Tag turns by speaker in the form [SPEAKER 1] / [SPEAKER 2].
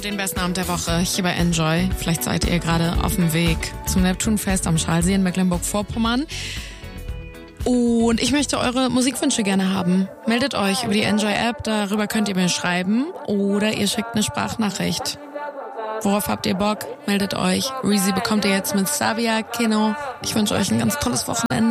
[SPEAKER 1] den besten Abend der Woche hier bei Enjoy. Vielleicht seid ihr gerade auf dem Weg zum Neptunfest am Schalsee in Mecklenburg-Vorpommern. Und ich möchte eure Musikwünsche gerne haben. Meldet euch über die Enjoy-App, darüber könnt ihr mir schreiben. Oder ihr schickt eine Sprachnachricht. Worauf habt ihr Bock? Meldet euch. Reezy bekommt ihr jetzt mit Savia Kino. Ich wünsche euch ein ganz tolles Wochenende.